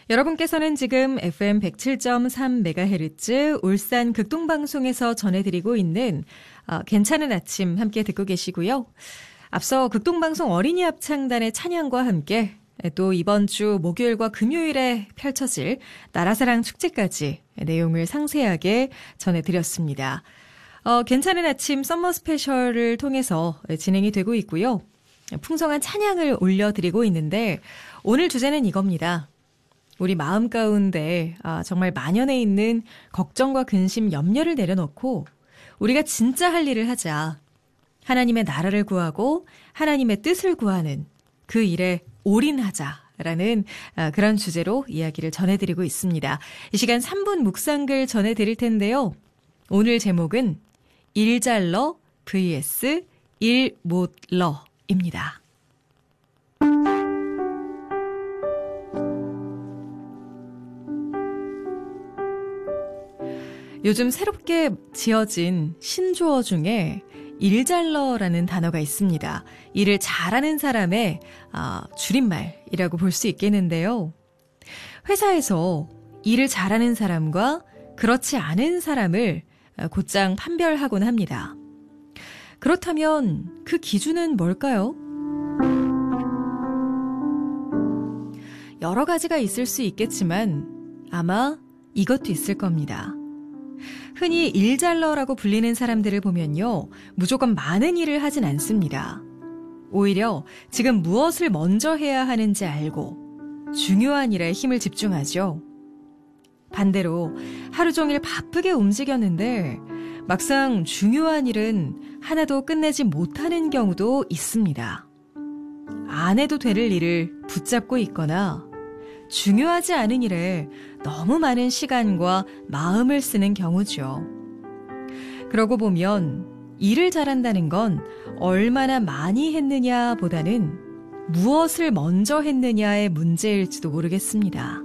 여러분께서는 지금 FM 107.3MHz 울산 극동방송에서 전해드리고 있는 괜찮은 아침 함께 듣고 계시고요. 앞서 극동방송 어린이 합창단의 찬양과 함께 또 이번 주 목요일과 금요일에 펼쳐질 나라사랑 축제까지 내용을 상세하게 전해드렸습니다. 괜찮은 아침 썸머 스페셜을 통해서 진행이 되고 있고요. 풍성한 찬양을 올려드리고 있는데 오늘 주제는 이겁니다. 우리 마음 가운데 정말 만연해 있는 걱정과 근심, 염려를 내려놓고 우리가 진짜 할 일을 하자. 하나님의 나라를 구하고 하나님의 뜻을 구하는 그 일에 올인하자라는 그런 주제로 이야기를 전해드리고 있습니다. 이 시간 3분 묵상글 전해드릴 텐데요. 오늘 제목은 일 잘러 vs 일 못러입니다. 요즘 새롭게 지어진 신조어 중에 일잘러라는 단어가 있습니다. 일을 잘하는 사람의 줄임말이라고 볼 수 있겠는데요. 회사에서 일을 잘하는 사람과 그렇지 않은 사람을 곧장 판별하곤 합니다. 그렇다면 그 기준은 뭘까요? 여러 가지가 있을 수 있겠지만 아마 이것도 있을 겁니다. 흔히 일잘러라고 불리는 사람들을 보면요, 무조건 많은 일을 하진 않습니다. 오히려 지금 무엇을 먼저 해야 하는지 알고 중요한 일에 힘을 집중하죠. 반대로 하루 종일 바쁘게 움직였는데 막상 중요한 일은 하나도 끝내지 못하는 경우도 있습니다. 안 해도 될 일을 붙잡고 있거나 중요하지 않은 일에 너무 많은 시간과 마음을 쓰는 경우죠. 그러고 보면 일을 잘한다는 건 얼마나 많이 했느냐 보다는 무엇을 먼저 했느냐의 문제일지도 모르겠습니다.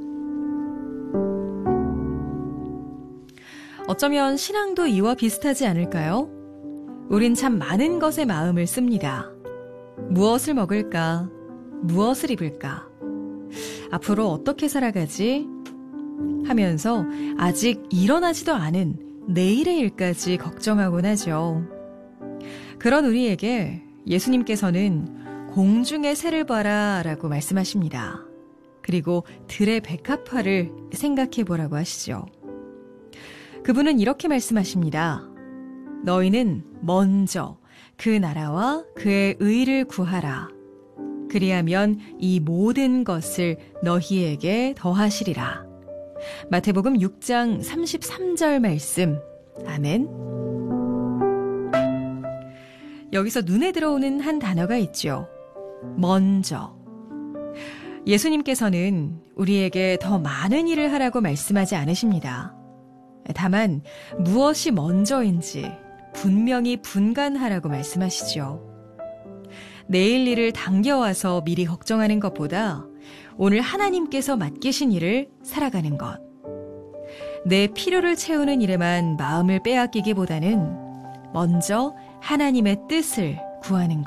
어쩌면 신앙도 이와 비슷하지 않을까요? 우린 참 많은 것에 마음을 씁니다. 무엇을 먹을까? 무엇을 입을까? 앞으로 어떻게 살아가지? 하면서 아직 일어나지도 않은 내일의 일까지 걱정하곤 하죠. 그런 우리에게 예수님께서는 공중의 새를 봐라 라고 말씀하십니다. 그리고 들의 백합화를 생각해 보라고 하시죠. 그분은 이렇게 말씀하십니다. 너희는 먼저 그 나라와 그의 의를 구하라. 그리하면 이 모든 것을 너희에게 더하시리라. 마태복음 6장 33절 말씀. 아멘. 여기서 눈에 들어오는 한 단어가 있죠. 먼저. 예수님께서는 우리에게 더 많은 일을 하라고 말씀하지 않으십니다. 다만 무엇이 먼저인지 분명히 분간하라고 말씀하시죠. 내일 일을 당겨와서 미리 걱정하는 것보다 오늘 하나님께서 맡기신 일을 살아가는 것. 내 필요를 채우는 일에만 마음을 빼앗기기보다는 먼저 하나님의 뜻을 구하는 것.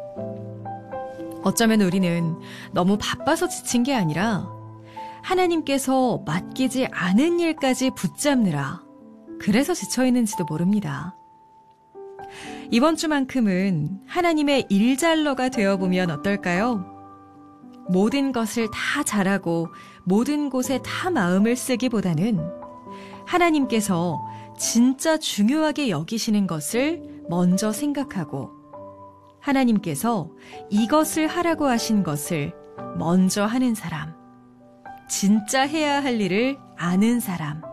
어쩌면 우리는 너무 바빠서 지친 게 아니라 하나님께서 맡기지 않은 일까지 붙잡느라 그래서 지쳐있는지도 모릅니다. 이번 주만큼은 하나님의 일잘러가 되어보면 어떨까요? 모든 것을 다 잘하고 모든 곳에 다 마음을 쓰기보다는 하나님께서 진짜 중요하게 여기시는 것을 먼저 생각하고 하나님께서 이것을 하라고 하신 것을 먼저 하는 사람, 진짜 해야 할 일을 아는 사람,